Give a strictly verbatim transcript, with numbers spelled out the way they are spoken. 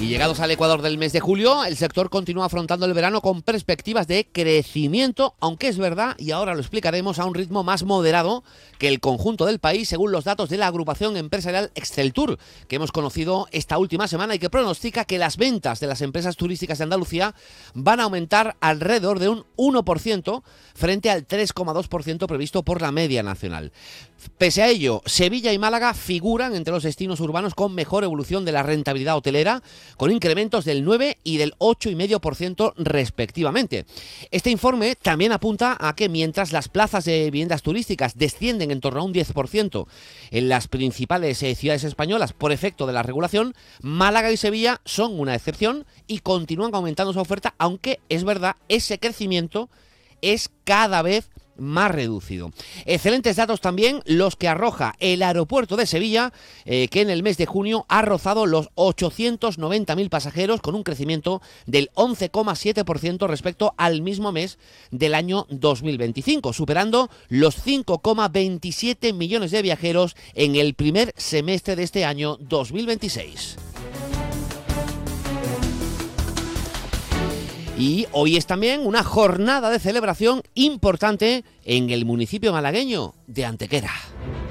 Y llegados al Ecuador del mes de julio, el sector continúa afrontando el verano con perspectivas de crecimiento, aunque es verdad, y ahora lo explicaremos, a un ritmo más moderado que el conjunto del país, según los datos de la agrupación empresarial Exceltur, que hemos conocido esta última semana y que pronostica que las ventas de las empresas turísticas de Andalucía van a aumentar alrededor de un uno por ciento frente al tres coma dos por ciento previsto por la media nacional. Pese a ello, Sevilla y Málaga figuran entre los destinos urbanos con mejor evolución de la rentabilidad hotelera, con incrementos del nueve y del ocho coma cinco por ciento respectivamente. Este informe también apunta a que mientras las plazas de viviendas turísticas descienden en torno a un diez por ciento en las principales eh, ciudades españolas por efecto de la regulación, Málaga y Sevilla son una excepción y continúan aumentando su oferta, aunque es verdad, ese crecimiento es cada vez más reducido. Excelentes datos también los que arroja el aeropuerto de Sevilla, eh, que en el mes de junio ha rozado los ochocientos noventa mil pasajeros, con un crecimiento del once coma siete por ciento respecto al mismo mes del año dos mil veinticinco, superando los cinco coma veintisiete millones de viajeros en el primer semestre de este año dos mil veintiséis. Y hoy es también una jornada de celebración importante en el municipio malagueño de Antequera.